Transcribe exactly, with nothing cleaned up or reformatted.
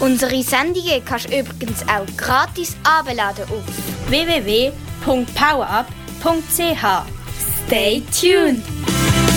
Unsere Sendungen kannst du übrigens auch gratis herunterladen auf w w w punkt powerup punkt c h. Stay tuned!